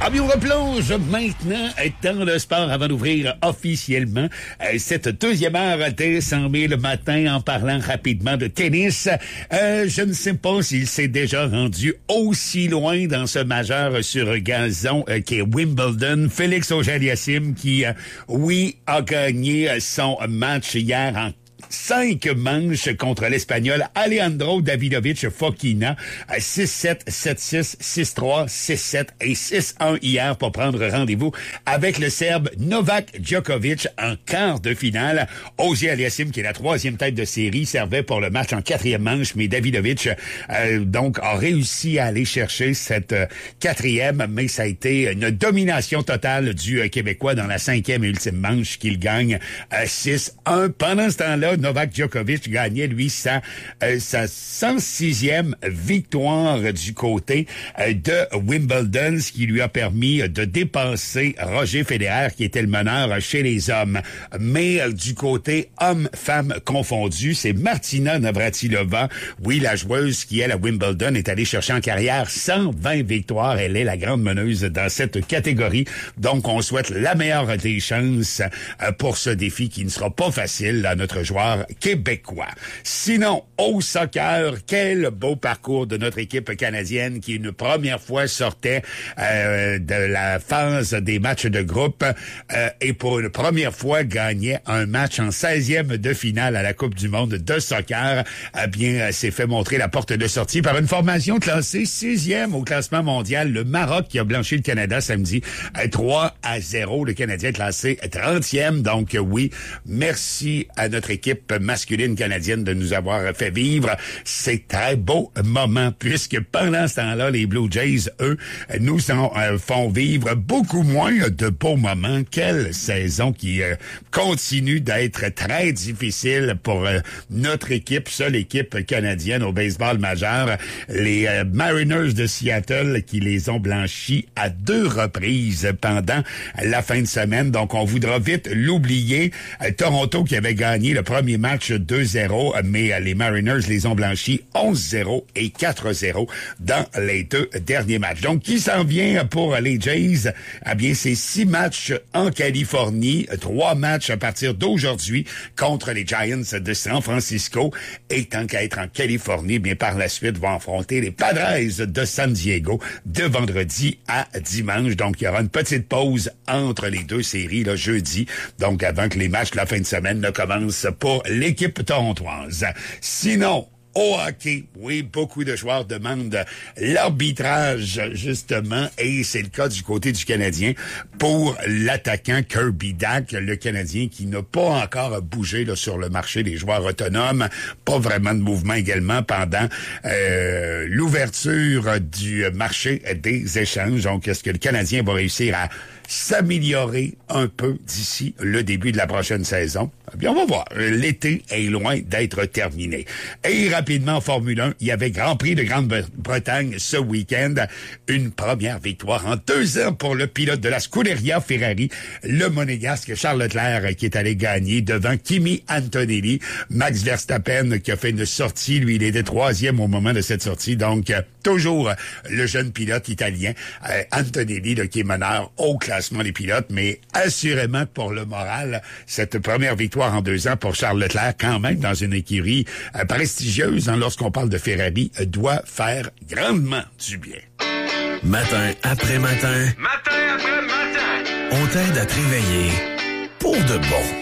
Ah bien, on replonge maintenant dans le sport avant d'ouvrir officiellement cette deuxième heure dès 100 000 le matin en parlant rapidement de tennis. Je ne sais pas s'il s'est déjà rendu aussi loin dans ce majeur sur gazon qui est Wimbledon. Félix Auger-Aliassime qui, a gagné son match hier en 5 manches contre l'Espagnol Alejandro Davidovich Fokina, 6-7, 7-6, 6-3, 6-7 et 6-1 hier pour prendre rendez-vous avec le Serbe Novak Djokovic en quart de finale. Auger-Aliassime, qui est la troisième tête de série, servait pour le match en quatrième manche, mais Davidovich donc a réussi à aller chercher cette quatrième, mais ça a été une domination totale du Québécois dans la cinquième et ultime manche qu'il gagne 6-1. Pendant ce temps-là, Novak Djokovic gagnait, lui, sa 106e victoire du côté de Wimbledon, ce qui lui a permis de dépasser Roger Federer, qui était le meneur chez les hommes. Mais du côté hommes-femmes confondus, c'est Martina Navratilova, la joueuse qui, elle, à Wimbledon, est allée chercher en carrière 120 victoires. Elle est la grande meneuse dans cette catégorie. Donc, on souhaite la meilleure des chances pour ce défi qui ne sera pas facile à notre joueur québécois. Sinon, au soccer, quel beau parcours de notre équipe canadienne qui une première fois sortait de la phase des matchs de groupe et pour une première fois gagnait un match en 16e de finale à la Coupe du monde de soccer. S'est fait montrer la porte de sortie par une formation classée 6e au classement mondial. Le Maroc qui a blanchi le Canada samedi 3-0. Le Canadien est classé 30e. Donc merci à notre équipe masculine canadienne de nous avoir fait vivre ces très beaux moments, puisque pendant ce temps-là, les Blue Jays, eux, nous font vivre beaucoup moins de beaux moments. Quelle saison qui continue d'être très difficile pour notre équipe, seule équipe canadienne au baseball majeur. Les Mariners de Seattle qui les ont blanchis à 2 reprises pendant la fin de semaine. Donc, on voudra vite l'oublier. Toronto qui avait gagné le premier match 2-0, mais les Mariners les ont blanchis 11-0 et 4-0 dans les 2 derniers matchs. Donc, qui s'en vient pour les Jays? C'est 6 matchs en Californie, 3 matchs à partir d'aujourd'hui contre les Giants de San Francisco. Et tant qu'à être en Californie, par la suite, vont affronter les Padres de San Diego de vendredi à dimanche. Donc, il y aura une petite pause entre les 2 séries, jeudi. Donc, avant que les matchs de la fin de semaine ne commencent pour l'équipe torontoise. Sinon, au hockey, beaucoup de joueurs demandent l'arbitrage, justement, et c'est le cas du côté du Canadien pour l'attaquant Kirby Dach, le Canadien qui n'a pas encore bougé sur le marché des joueurs autonomes, pas vraiment de mouvement également pendant l'ouverture du marché des échanges. Donc, est-ce que le Canadien va réussir à s'améliorer un peu d'ici le début de la prochaine saison? On va voir. L'été est loin d'être terminé. Et rapidement, en Formule 1, il y avait Grand Prix de Grande-Bretagne ce week-end. Une première victoire en 2 ans pour le pilote de la Scuderia Ferrari, le monégasque Charles Leclerc, qui est allé gagner devant Kimi Antonelli. Max Verstappen qui a fait une sortie. Lui, il était 3e au moment de cette sortie. Donc, toujours le jeune pilote italien, Antonelli, qui est meneur au classement des pilotes. Mais assurément, pour le moral, cette première victoire en 2 ans pour Charles Leclerc, quand même, dans une écurie prestigieuse, lorsqu'on parle de Ferrari, doit faire grandement du bien. Matin après matin. Matin après matin. On t'aide à te réveiller pour de bon.